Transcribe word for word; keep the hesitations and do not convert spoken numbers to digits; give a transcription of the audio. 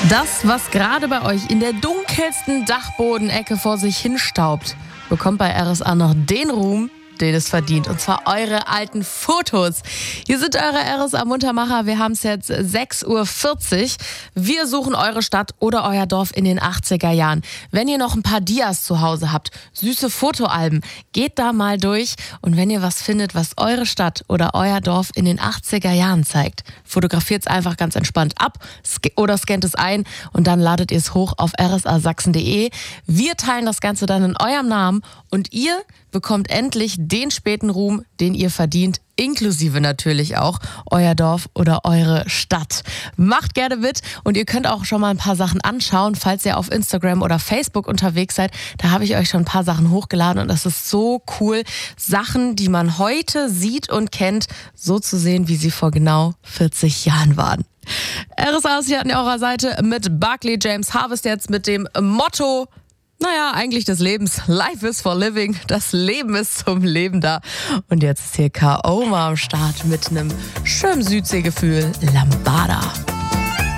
Das, was gerade bei euch in der dunkelsten Dachbodenecke vor sich hinstaubt, bekommt bei R S A noch den Ruhm, den es verdient. Und zwar eure alten Fotos. Hier sind eure R S A-Muntermacher. Wir haben es jetzt sechs Uhr vierzig. Wir suchen eure Stadt oder euer Dorf in den achtziger Jahren. Wenn ihr noch ein paar Dias zu Hause habt, süße Fotoalben, geht da mal durch. Und wenn ihr was findet, was eure Stadt oder euer Dorf in den achtziger Jahren zeigt, fotografiert es einfach ganz entspannt ab oder scannt es ein und dann ladet ihr es hoch auf r s a sachsen punkt d e. Wir teilen das Ganze dann in eurem Namen und ihr bekommt endlich den späten Ruhm, den ihr verdient, inklusive natürlich auch euer Dorf oder eure Stadt. Macht gerne mit und ihr könnt auch schon mal ein paar Sachen anschauen, falls ihr auf Instagram oder Facebook unterwegs seid. Da habe ich euch schon ein paar Sachen hochgeladen und das ist so cool, Sachen, die man heute sieht und kennt, so zu sehen, wie sie vor genau vierzig Jahren waren. R S A ist hier an eurer Seite mit Barclay James Harvest jetzt mit dem Motto: Naja, eigentlich des Lebens. Life is for living. Das Leben ist zum Leben da. Und jetzt ist hier Kaoma am Start mit einem schönen Südseegefühl. Lambada.